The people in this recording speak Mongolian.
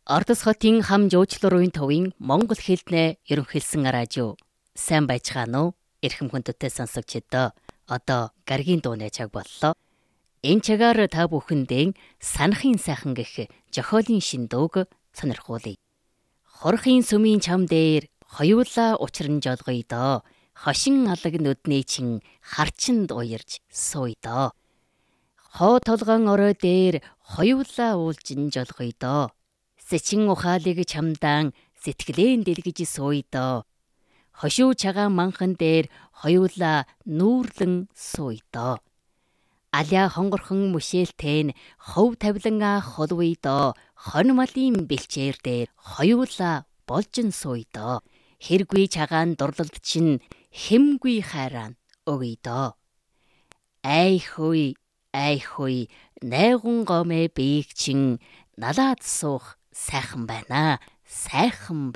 Ордос хотын хам жуучлалын төвийн монгол хэлний ерөнхийлсөн радио. Сайн байцгаана уу? Эрхэм хүндтэй сонсогчдоо. Одоо гаргийн дууны цаг боллоо. Энэ цагаар та бүхэндээ санахын сайхан гэх зохиолын шиндөөг сонирхуулъя. Хорхын сүмийн чам дээр хоёулаа учран жолгоё доо. Хошин алаг нүдний чин харчинд уярж сууя доо. Хоо толгоон орой дээр хоёулаа уулжин жолгоё доо. Сэчин ухаалыг чамдаан сэтгэлэн дэлгэж сууя доо. Хошуу чагаан манхан дээр хоёулаа нүүрлэн сууя доо. Аля хонгорхон мөшөөлтэн хов тавилан холвъя доо. Хон малын бэлчээр дээр хоёулаа болжин сууя доо. Хэргүй чагаан дурлалт чинь хэмгүй хайрaan өгье доо. Ай хүй найгун гомэ биег чин налаад суух сайхан байна. Сайхан